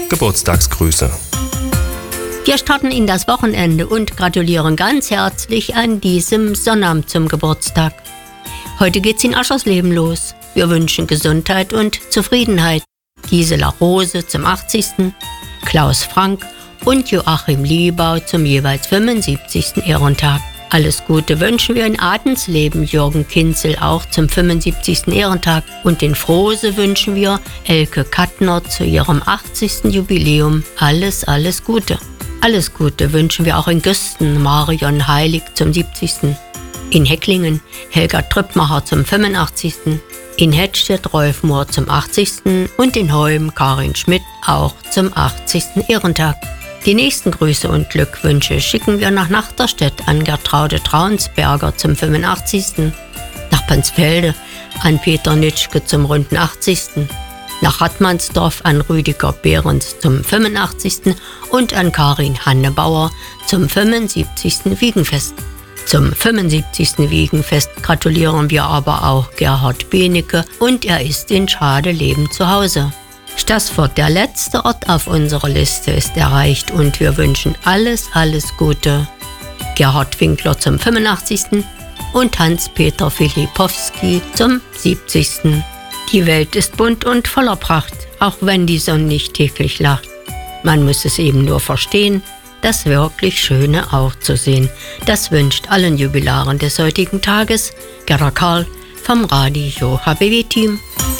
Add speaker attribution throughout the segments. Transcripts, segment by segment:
Speaker 1: Geburtstagsgrüße.
Speaker 2: Wir starten in das Wochenende und gratulieren ganz herzlich an diesem Sonnabend zum Geburtstag. Heute geht's in Aschersleben los. Wir wünschen Gesundheit und Zufriedenheit. Gisela Rose zum 80., Klaus Frank und Joachim Liebau zum jeweils 75. Ehrentag. Alles Gute wünschen wir in Adensleben Jürgen Kinzel auch zum 75. Ehrentag und in Frose wünschen wir Elke Kattner zu ihrem 80. Jubiläum alles Gute. Alles Gute wünschen wir auch in Güsten Marion Heilig zum 70. In Hecklingen Helga Trüppmacher zum 85. In Hettstedt Rolf Mohr zum 80. und in Heum Karin Schmidt auch zum 80. Ehrentag. Die nächsten Grüße und Glückwünsche schicken wir nach Nachterstedt an Gertraude Traunsberger zum 85., nach Pansfelde an Peter Nitschke zum runden 80., nach Hartmannsdorf an Rüdiger Behrens zum 85. und an Karin Hannebauer zum 75. Wiegenfest. Zum 75. Wiegenfest gratulieren wir aber auch Gerhard Benecke und er ist in Schadeleben zu Hause. Stassfurt, der letzte Ort auf unserer Liste, ist erreicht und wir wünschen alles Gute. Gerhard Winkler zum 85. und Hans-Peter Filipowski zum 70. Die Welt ist bunt und voller Pracht, auch wenn die Sonne nicht täglich lacht. Man muss es eben nur verstehen, das wirklich Schöne auch zu sehen. Das wünscht allen Jubilaren des heutigen Tages Gerda Karl vom Radio HBW-Team.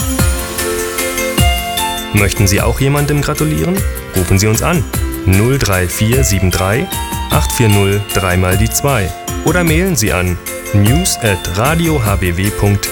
Speaker 1: Möchten Sie auch jemandem gratulieren? Rufen Sie uns an 03473 840 3x2 oder mailen Sie an news@radiohbw.de.